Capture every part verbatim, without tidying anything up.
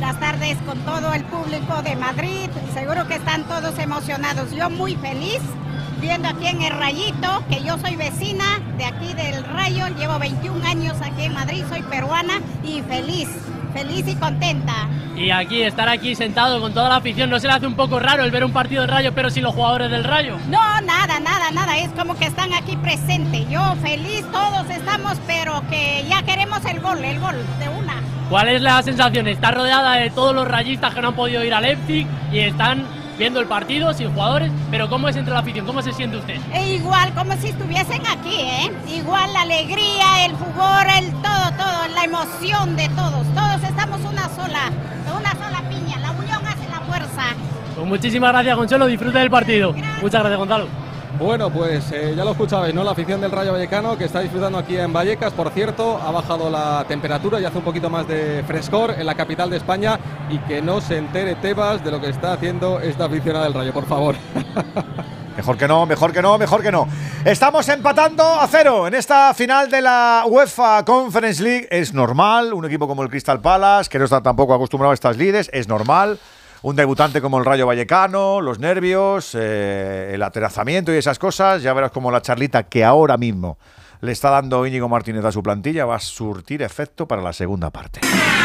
buenas tardes con todo el público de Madrid. Seguro que están todos emocionados. Yo muy feliz viendo aquí en el Rayito, que yo soy vecina de aquí del Rayo, llevo veintiún años aquí en Madrid, soy peruana y feliz, feliz y contenta. Y aquí, estar aquí sentado con toda la afición, ¿no se le hace un poco raro el ver un partido del Rayo pero sin los jugadores del Rayo? No, nada, nada, nada, es como que están aquí presentes. Yo feliz, todos estamos, pero que ya queremos el gol, el gol de una. ¿Cuál es la sensación? Está rodeada de todos los rayistas que no han podido ir al Leipzig y están viendo el partido sin jugadores, pero ¿cómo es entre la afición? ¿Cómo se siente usted? E igual, como si estuviesen aquí, ¿eh? Igual la alegría, el fútbol, el todo, todo, la emoción de todos. Todos estamos una sola, una sola piña. La unión hace la fuerza. Pues muchísimas gracias, Consuelo. Disfrute del partido. Gracias. Muchas gracias, Gonzalo. Bueno, pues eh, ya lo escuchabais, ¿no? La afición del Rayo Vallecano que está disfrutando aquí en Vallecas. Por cierto, ha bajado la temperatura y hace un poquito más de frescor en la capital de España. Y que no se entere Tebas de lo que está haciendo esta aficionada del Rayo, por favor. Mejor que no, mejor que no, mejor que no. Estamos empatando a cero en esta final de la UEFA Conference League. Es normal, un equipo como el Crystal Palace, que no está tampoco acostumbrado a estas lides, es normal. Un debutante como el Rayo Vallecano, los nervios, eh, el aterrazamiento y esas cosas. Ya verás como la charlita que ahora mismo le está dando Íñigo Martínez a su plantilla va a surtir efecto para la segunda parte.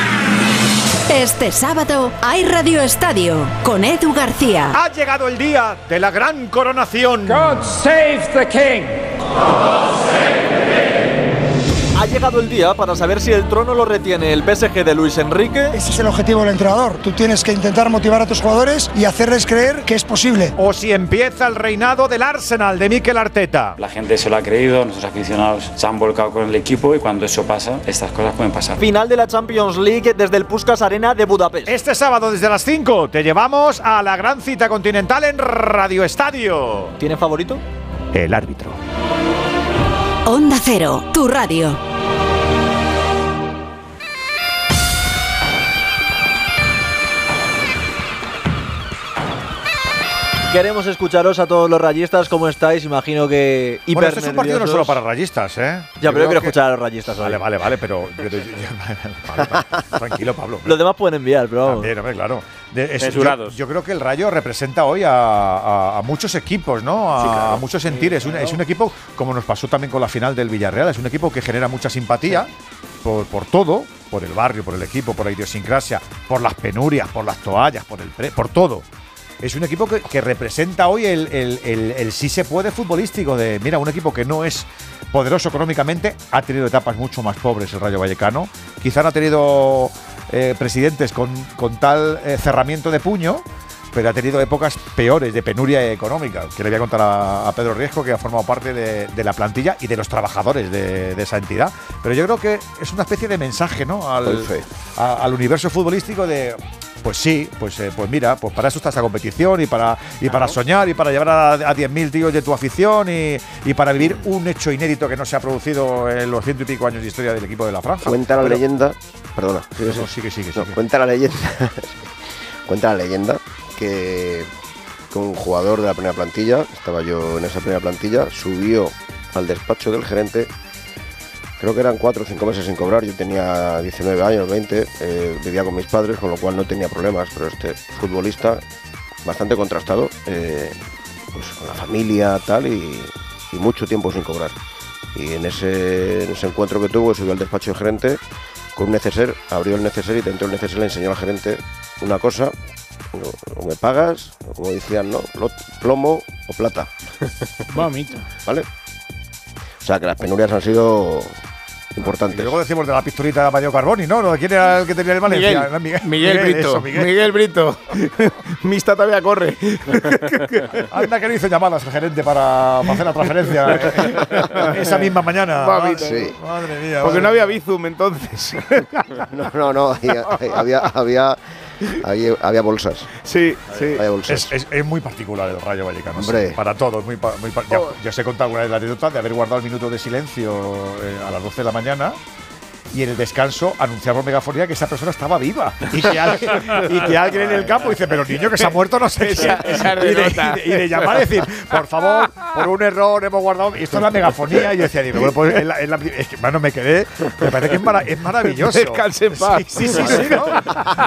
Este sábado hay Radio Estadio con Edu García. Ha llegado el día de la gran coronación. God save the King. God save the King. Ha llegado el día para saber si el trono lo retiene el P S G de Luis Enrique. Ese es el objetivo del entrenador. Tú tienes que intentar motivar a tus jugadores y hacerles creer que es posible. O si empieza el reinado del Arsenal de Mikel Arteta. La gente se lo ha creído, nuestros aficionados se han volcado con el equipo y cuando eso pasa, estas cosas pueden pasar. Final de la Champions League desde el Puskás Arena de Budapest. Este sábado desde las cinco te llevamos a la gran cita continental en Radio Estadio. ¿Tiene favorito? El árbitro. Onda Cero, tu radio. Queremos escucharos a todos los rayistas, ¿cómo estáis? Imagino que hiper Bueno, este es un partido no solo para rayistas, ¿eh? Ya, pero yo quiero que... escuchar a los rayistas hoy. Vale, vale, vale, pero... yo, yo, yo, vale, vale, tranquilo, Pablo. Los demás pueden enviar, pero vamos. También, hombre, claro. De, es, Censurados. Yo, yo creo que el Rayo representa hoy a, a, a muchos equipos, ¿no? A, sí, claro. a muchos sentires. Sí, claro. es, un, es un equipo, como nos pasó también con la final del Villarreal, es un equipo que genera mucha simpatía por, por todo, por el barrio, por el equipo, por la idiosincrasia, por las penurias, por las toallas, por el pre, por todo. Es un equipo que, que representa hoy el, el, el, el sí se puede futbolístico de, mira, un equipo que no es poderoso económicamente, ha tenido etapas mucho más pobres el Rayo Vallecano, quizá no ha tenido eh, presidentes con, con tal eh, cerramiento de puño, pero ha tenido épocas peores de penuria económica, que le voy a contar a, a Pedro Riesco, que ha formado parte de, de la plantilla y de los trabajadores de, de esa entidad. Pero yo creo que es una especie de mensaje, ¿no? al, a, al universo futbolístico de... Pues sí, pues, eh, pues mira, pues para eso está esta competición y para, y para soñar y para llevar a, a diez mil tíos de tu afición y, y para vivir un hecho inédito que no se ha producido en los ciento y pico años de historia del equipo de la Franja. Cuenta la Pero, leyenda, perdona, sí, no, sigue, sigue, no, sigue. Cuenta la leyenda, cuenta la leyenda que, que un jugador de la primera plantilla, estaba yo en esa primera plantilla, subió al despacho del gerente. Creo que eran cuatro o cinco meses sin cobrar. Yo tenía diecinueve años, veinte, eh, vivía con mis padres, con lo cual no tenía problemas. Pero este futbolista, bastante contrastado, eh, pues con la familia, tal, y, y mucho tiempo sin cobrar. Y en ese, en ese encuentro que tuvo, subió al despacho del gerente con un neceser, abrió el neceser y dentro del neceser le enseñó al gerente una cosa: o me pagas, o como decían, ¿no? Plomo o plata. Mamita. ¿Vale? O sea que las penurias han sido importantes. Y luego decimos de la pistolita de Amadeo Carboni, ¿no? ¿Quién era el que tenía el Valencia? Miguel, Miguel, Miguel, Miguel Brito. Eso, Miguel. Miguel Brito. Mista todavía corre. Anda que no hizo llamadas el gerente para, para hacer la transferencia eh, esa misma mañana. Madre, sí. madre mía. Porque madre. No había Bizum entonces. No, no, no. Había, había, había, había, había bolsas. Sí, sí. Había bolsas. Es, es, es muy particular el Rayo Vallecano. Hombre. Sí, para todos. Muy, muy, ya, yo os he contado alguna vez la anécdota de haber guardado el minuto de silencio eh, a las doce de la mañana. Y en el descanso anunciar por megafonía que esa persona estaba viva y que alguien, y que alguien en el campo dice, pero niño que se ha muerto no sé esa, qué. Esa y, de, y, de, y de llamar y decir, por favor, por un error hemos guardado, y esto es la megafonía. Y yo decía, digo, bueno, pues es, la, es, la, es que, mano, me quedé, me parece que es, mara, es maravilloso. Descanse en paz. Sí, sí, sí, sí, ¿no?